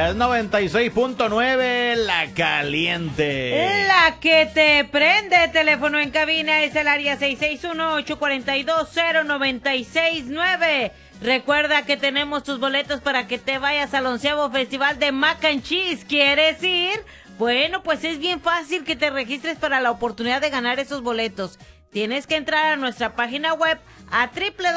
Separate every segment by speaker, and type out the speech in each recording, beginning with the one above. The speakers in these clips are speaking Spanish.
Speaker 1: Es 96.9, La Caliente.
Speaker 2: La que te prende. Teléfono en cabina es el área 661-842-0969. Recuerda que tenemos tus boletos para que te vayas al 11º Festival de Mac and Cheese. ¿Quieres ir? Bueno, pues es bien fácil que te registres para la oportunidad de ganar esos boletos. Tienes que entrar a nuestra página web a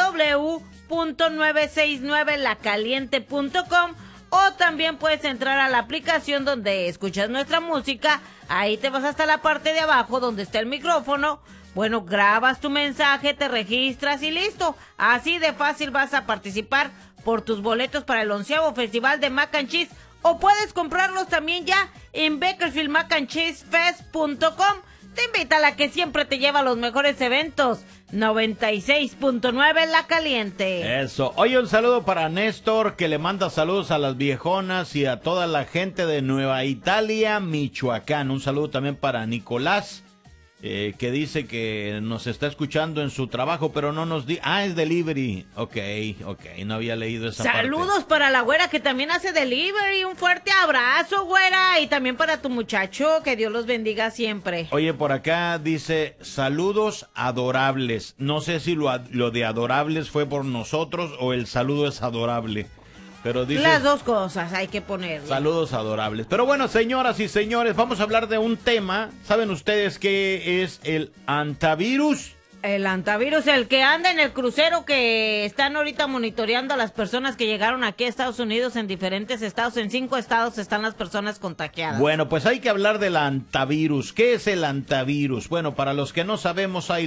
Speaker 2: www.969lacaliente.com o también puedes entrar a la aplicación donde escuchas nuestra música. Ahí te vas hasta la parte de abajo donde está el micrófono. Bueno, grabas tu mensaje, te registras y listo. Así de fácil vas a participar por tus boletos para el 11º Festival de Mac and Cheese. O puedes comprarlos también ya en bakersfieldmacandcheesefest.com. Te invita a la que siempre te lleva a los mejores eventos. 96.9 La Caliente.
Speaker 1: Eso. Oye, un saludo para Néstor, que le manda saludos a las viejonas y a toda la gente de Nueva Italia, Michoacán. Un saludo también para Nicolás, que dice que nos está escuchando en su trabajo, pero no nos dice. Ah, es delivery. Ok, no había leído esa parte.
Speaker 2: Saludos para la güera que también hace delivery. Un fuerte abrazo, güera. Y también para tu muchacho, que Dios los bendiga siempre.
Speaker 1: Oye, por acá dice, saludos adorables. No sé si lo de adorables fue por nosotros o el saludo es adorable. Pero dice,
Speaker 2: las dos cosas hay que poner.
Speaker 1: Saludos adorables. Pero bueno, señoras y señores, vamos a hablar de un tema. ¿Saben ustedes qué es el antivirus?
Speaker 2: El antivirus, el que anda en el crucero que están ahorita monitoreando a las personas que llegaron aquí a Estados Unidos en diferentes estados. En 5 estados están las personas contagiadas.
Speaker 1: Bueno, pues hay que hablar del antivirus. ¿Qué es el antivirus? Bueno, para los que no sabemos, hay